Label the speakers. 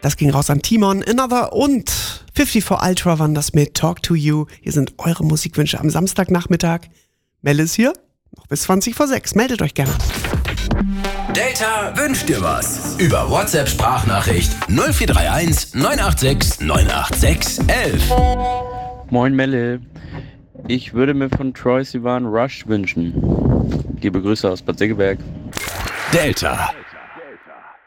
Speaker 1: Das ging raus an Timon, Another und 54 Ultra waren das mit Talk to You. Hier sind eure Musikwünsche am Samstagnachmittag. Melle ist hier, noch bis 20:06. Meldet euch gerne.
Speaker 2: Data wünscht dir was. Über WhatsApp-Sprachnachricht 0431 986 986 11.
Speaker 3: Moin Melle, ich würde mir von Troye Sivan Rush wünschen. Liebe Grüße aus Bad Segeberg.
Speaker 2: Delta.